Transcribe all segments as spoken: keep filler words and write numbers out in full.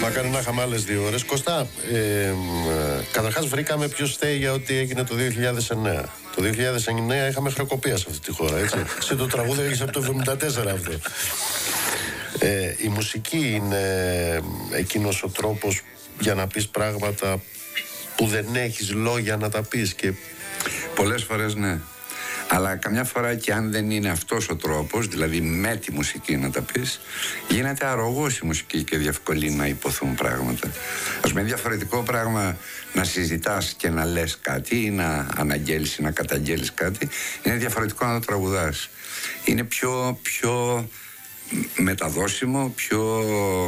Μακάρι να είχαμε άλλες δύο ώρες. Κωστά, ε, ε, καταρχάς βρήκαμε ποιος φταίει για ό,τι έγινε το δύο χιλιάδες εννέα. Το δύο χιλιάδες εννέα είχαμε χρεοκοπία σε αυτή τη χώρα, έτσι. Σε το τραγούδι έγινε από το εβδομήντα τέσσερα αυτό. Ε, η μουσική είναι εκείνος ο τρόπος για να πεις πράγματα που δεν έχεις λόγια να τα πεις και... Πολλές φορές ναι. Αλλά καμιά φορά και αν δεν είναι αυτός ο τρόπος, δηλαδή με τη μουσική να τα πεις, γίνεται αρρωγός η μουσική και διευκολύνει να υποθούν πράγματα. Ας πούμε, διαφορετικό πράγμα να συζητάς και να λες κάτι ή να αναγγέλεις ή να καταγγέλεις κάτι, είναι διαφορετικό να το τραγουδάς. Είναι πιο, πιο μεταδώσιμο, πιο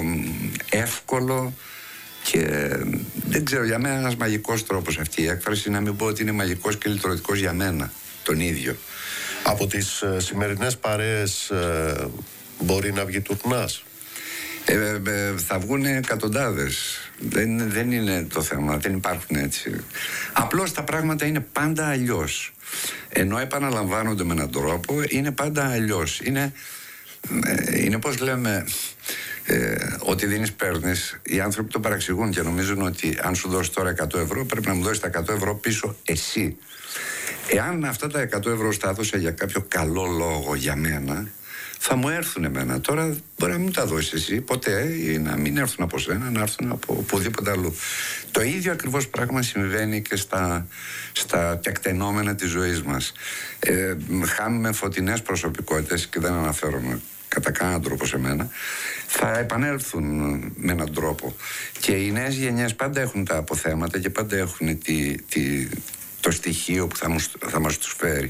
εύκολο και δεν ξέρω, για μένα ένας μαγικός τρόπος αυτή η έκφραση, να μην πω ότι είναι μαγικός και λυτρωτικός για μένα τον ίδιο. Από τις ε, σημερινές παρέες ε, μπορεί να βγει τουρνάς. Ε, ε, θα βγουν εκατοντάδες. Δεν, δεν είναι το θέμα, δεν υπάρχουν έτσι. Απλώς τα πράγματα είναι πάντα αλλιώς. Ενώ επαναλαμβάνονται με έναν τρόπο, είναι πάντα αλλιώς. Είναι, ε, είναι πώς λέμε, ε, ότι δίνεις παίρνεις. Οι άνθρωποι το παραξηγούν και νομίζουν ότι αν σου δώσει τώρα εκατό ευρώ, πρέπει να μου δώσει τα εκατό ευρώ πίσω εσύ. Εάν αυτά τα εκατό ευρώ στα έδωσα για κάποιο καλό λόγο για μένα, θα μου έρθουν εμένα. Τώρα μπορεί να μην τα δώσεις εσύ ποτέ ή να μην έρθουν από σένα, να έρθουν από οπουδήποτε αλλού. Το ίδιο ακριβώς πράγμα συμβαίνει και στα, στα τεκτενόμενα της ζωής μας. Ε, χάνουμε φωτεινές προσωπικότητες και δεν αναφέρομαι κατά κανέναν τρόπο σε μένα, θα επανέλθουν με έναν τρόπο. Και οι νέες γενιές πάντα έχουν τα αποθέματα και πάντα έχουν τη, τη, το στοιχείο που θα, μου, θα μας τους φέρει.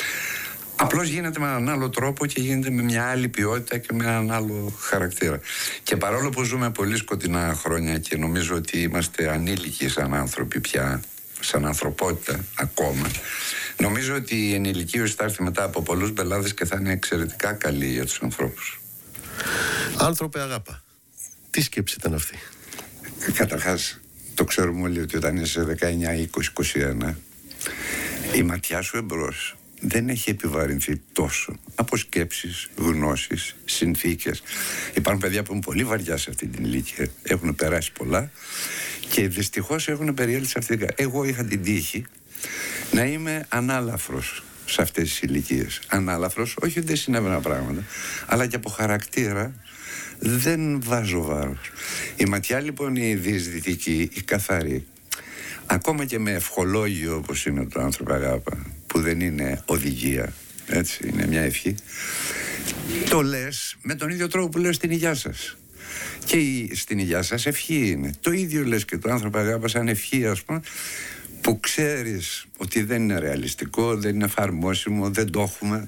Απλώς γίνεται με έναν άλλο τρόπο και γίνεται με μια άλλη ποιότητα και με έναν άλλο χαρακτήρα. Και παρόλο που ζούμε πολύ σκοτεινά χρόνια και νομίζω ότι είμαστε ανήλικοι σαν άνθρωποι πια, σαν ανθρωπότητα ακόμα, νομίζω ότι η ενηλικίωση θα έρθει μετά από πολλούς μπελάδες και θα είναι εξαιρετικά καλή για τους ανθρώπους. Άνθρωπε αγάπα, τι σκέψη ήταν αυτή? Καταρχάς, το ξέρουμε όλοι ότι όταν είσαι δεκαεννιά, είκοσι, είκοσι ένα, η ματιά σου εμπρός δεν έχει επιβαρυνθεί τόσο από σκέψεις, γνώσεις, συνθήκες. Υπάρχουν παιδιά που είναι πολύ βαριά σε αυτή την ηλικία, έχουν περάσει πολλά και δυστυχώς έχουν περιέλθει σε αυτή την... Εγώ είχα την τύχη να είμαι ανάλαφρος σε αυτές τις ηλικίες. Ανάλαφρος, όχι ότι δεν συνέβαιναν πράγματα, αλλά και από χαρακτήρα δεν βάζω βάρος. Η ματιά λοιπόν η διεισδυτική, η καθαρή, ακόμα και με ευχολόγιο όπως είναι το άνθρωπο αγάπα, που δεν είναι οδηγία, έτσι, είναι μια ευχή, το λες με τον ίδιο τρόπο που λες στην υγειά σας. Και η, στην υγειά σας ευχή είναι. Το ίδιο λες και το άνθρωπο αγάπα σαν ευχή, ας πούμε, που ξέρεις ότι δεν είναι ρεαλιστικό, δεν είναι εφαρμόσιμο, δεν το έχουμε,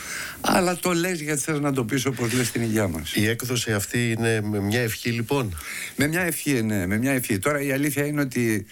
αλλά το λες γιατί θες να το πεις όπως λες στην υγειά μας. Η έκδοση αυτή είναι με μια ευχή λοιπόν? Με μια ευχή, ναι, με μια ευχή. Τώρα η αλήθεια είναι ότι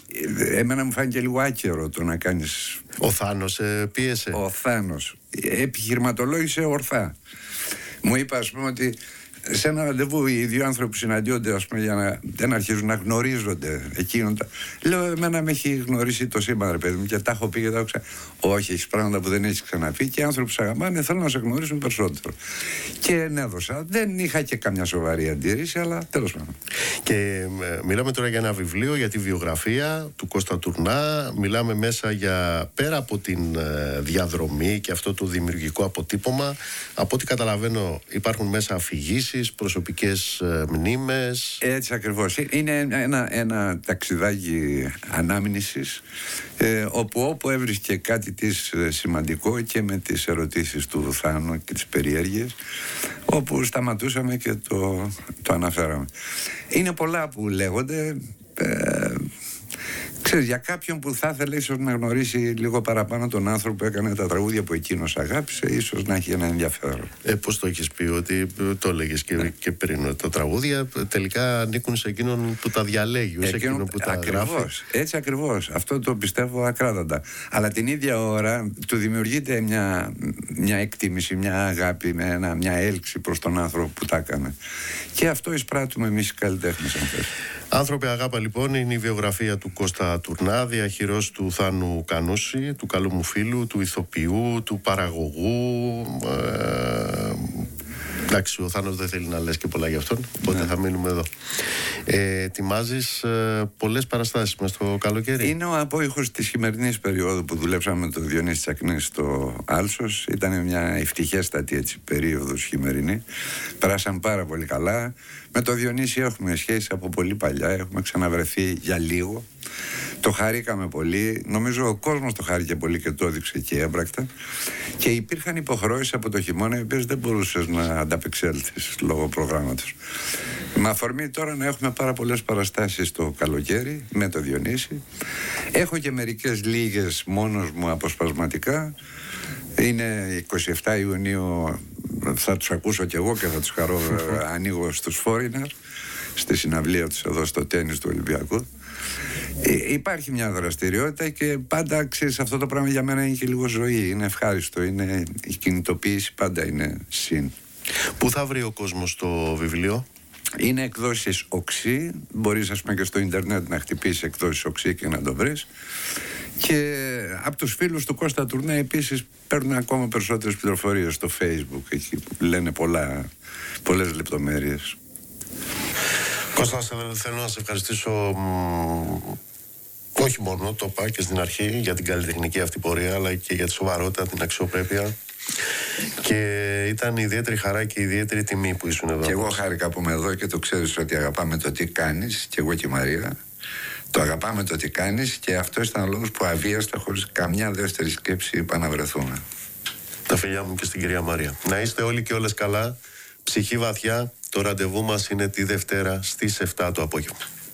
εμένα μου φάνηκε λίγο άκερο το να κάνεις... Ο Θάνος ε, πίεσε. Ο Θάνος επιχειρηματολόγησε ορθά. Μου είπε, ας πούμε, ότι σε ένα ραντεβού οι δύο άνθρωποι που συναντιόνται, ας πούμε, για να δεν αρχίζουν να γνωρίζονται εκείνον. Λέω, εμένα με έχει γνωρίσει το σύμπαν, ρε παιδί μου, και τα έχω πει και τα έχω ξα... Όχι, έχεις πράγματα που δεν έχεις ξαναπεί και οι άνθρωποι που σε αγαπάνε θέλουν να σε γνωρίσουν περισσότερο. Και ενέδωσα. Δεν είχα και καμιά σοβαρή αντίρρηση, αλλά τέλος πάντων. Και ε, μιλάμε τώρα για ένα βιβλίο, για τη βιογραφία του Κώστα Τουρνά. Μιλάμε μέσα για, πέρα από την ε, διαδρομή και αυτό το δημιουργικό αποτύπωμα, από ό,τι καταλαβαίνω υπάρχουν μέσα αφηγήσεις, προσωπικές ε, μνήμες. Έτσι ακριβώς. Είναι ένα, ένα ταξιδάκι ανάμνησης, ε, όπου όπου έβρισκε κάτι της ε, σημαντικό και με τις ερωτήσεις του Θάνου και τις περιέργειες, όπου σταματούσαμε και το, το αναφέραμε. Είναι πολλά που λέγονται. ε, Ξέρεις, για κάποιον που θα ήθελε ίσως να γνωρίσει λίγο παραπάνω τον άνθρωπο που έκανε τα τραγούδια που εκείνος αγάπησε, ίσως να έχει ένα ενδιαφέρον. Ε, πώς το έχεις πει, ότι το έλεγες και, ναι. και πριν, τα τραγούδια τελικά ανήκουν σε εκείνον που τα διαλέγει, σε εκείνον που τα ακριβώς, γράφει. Έτσι ακριβώς, αυτό το πιστεύω ακράδαντα. Αλλά την ίδια ώρα του δημιουργείται μια, μια εκτίμηση, μια αγάπη, μια, μια έλξη προς τον άνθρωπο που τα έκανε. Και αυτό εισπράττουμε εμείς οι καλλιτέχνες, αν θες. Άνθρωπε αγάπα λοιπόν είναι η βιογραφία του Κώστα Τουρνά, διαχειρός του Θάνου Κανούση, του καλού μου φίλου, του ηθοποιού, του παραγωγού, ε, Εντάξει, ο Θάνος δεν θέλει να λες και πολλά γι' αυτόν, οπότε ναι. θα μείνουμε εδώ. Ε, ετοιμάζεις ε, πολλές παραστάσεις μες στο καλοκαίρι. Είναι ο απόϊχος της χειμερινής περίοδου που δουλέψαμε με τον Διονύση Τσακνή στο Άλσος. Ήταν μια ευτυχέστατη έτσι περίοδος χειμερινή. Περάσαν πάρα πολύ καλά. Με τον Διονύση έχουμε σχέση από πολύ παλιά. Έχουμε ξαναβρεθεί για λίγο. Το χαρήκαμε πολύ. Νομίζω ο κόσμος το χάρηκε πολύ και το έδειξε και έμπρακτα. Και υπήρχαν υποχρεώσεις από το χειμώνα οι οποίες δεν μπορούσες να ανταπεξέλθεις λόγω προγράμματος. Με αφορμή τώρα να έχουμε πάρα πολλές παραστάσεις το καλοκαίρι με το Διονύση. Έχω και μερικές λίγες μόνος μου αποσπασματικά. Είναι εικοστή εβδόμη Ιουνίου, θα τους ακούσω κι εγώ και θα τους χαρώ. Ανοίγω στους Foreigner, στη συναυλία τους εδώ στο τένις του Ολυμπιακού. Ε, υπάρχει μια δραστηριότητα και πάντα, ξέρεις, αυτό το πράγμα για μένα είναι και λίγο ζωή. Είναι ευχάριστο, είναι, η κινητοποίηση πάντα είναι συν. Πού θα βρει ο κόσμος το βιβλίο? Είναι εκδόσεις Οξύ. Μπορείς, ας πούμε, και στο ίντερνετ να χτυπήσεις εκδόσεις Οξύ και να το βρεις. Και από τους φίλους του Κώστα Τουρνέ επίσης παίρνουν ακόμα περισσότερες πληροφορίες στο Facebook. Εκεί λένε πολλά, πολλές λεπτομέρειες. Κώστα, θέλω να σε ευχαριστήσω μ, όχι μόνο, το είπα και στην αρχή, για την καλλιτεχνική αυτή πορεία, αλλά και για τη σοβαρότητα, την αξιοπρέπεια. Και ήταν ιδιαίτερη χαρά και ιδιαίτερη τιμή που ήσουν εδώ. Και εγώ χάρηκα που είμαι εδώ και το ξέρεις ότι αγαπάμε το τι κάνεις, και εγώ και η Μαρία. Το αγαπάμε το τι κάνεις και αυτό ήταν ο λόγος που αβίαστα, χωρίς καμιά δεύτερη σκέψη, είπα να βρεθούμε. Τα φιλιά μου και στην κυρία Μαρία. Να είστε όλοι και όλες καλά, ψυχή βαθιά. Το ραντεβού μας είναι τη Δευτέρα στις εφτά το απόγευμα.